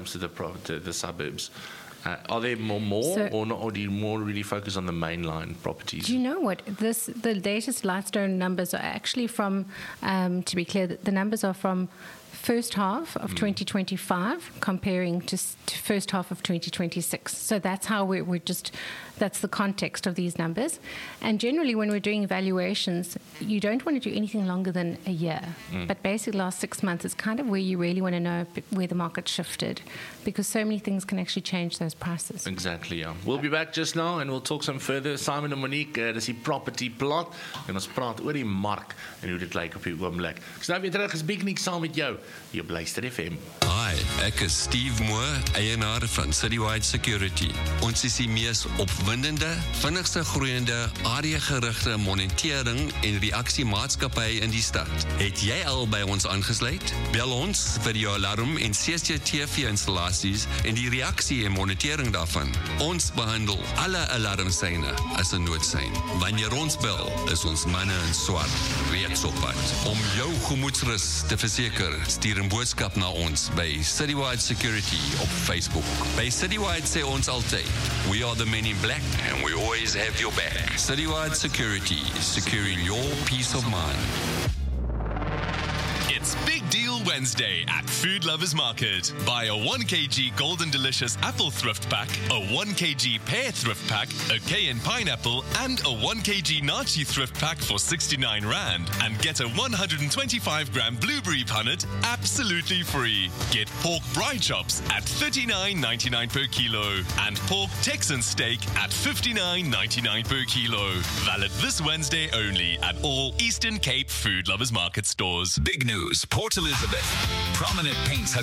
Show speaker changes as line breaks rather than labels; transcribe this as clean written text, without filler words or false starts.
comes to the suburbs. Are there more or not, or do you more really focus on the mainline properties?
Do you know what? The latest Lightstone numbers are actually from, to be clear, the numbers are from first half of 2025 comparing to first half of 2026. So that's how we're just, that's the context of these numbers. And generally when we're doing evaluations, you don't want to do anything longer than a year. But basically the last 6 months is kind of where you really want to know where the market shifted, because so many things can actually change those prices.
Exactly, yeah. We'll be back just now and we'll talk some further. Simon en Monique, dis die property plot. En ons praat oor die mark en hoe dit lyk op die oomblik. Ek nou weer terug, is Bignik saam met jou. Hier op Luister FM.
Hi, ek is Steve Moore, eienaar van Citywide Security. Ons is die mees opwindende, vinnigste groeiende, area-gerigte monitering en reaksiemaatskappy in die stad. Het jy al by ons aangesluit? Bel ons vir jou alarm en CCTV-installasies en die reaksie en monitering daarvan. Ons behandel alle alarmsyne as 'n noodsein. Wanneer ons bel, is ons manne in swart reeds op pad. Om jou gemoedsrus te verseker, stuur 'n boodskap na ons by Citywide Security op Facebook. By Citywide sê ons altyd, we are the men in black and we always have your back. Citywide Security, securing your peace of mind.
It's Big Deal Wednesday at Food Lovers Market. Buy a 1 kg Golden Delicious Apple Thrift Pack, a 1 kg Pear Thrift Pack, a Cayenne Pineapple, and a 1 kg Nachi Thrift Pack for 69 Rand. And get a 125-gram Blueberry Punnet absolutely free. Get pork bride chops at $39.99 per kilo. And pork Texan steak at $59.99 per kilo. Valid this Wednesday only at all Eastern Cape Food Lovers Market stores.
Big news. Port Elizabeth. Prominent Paints has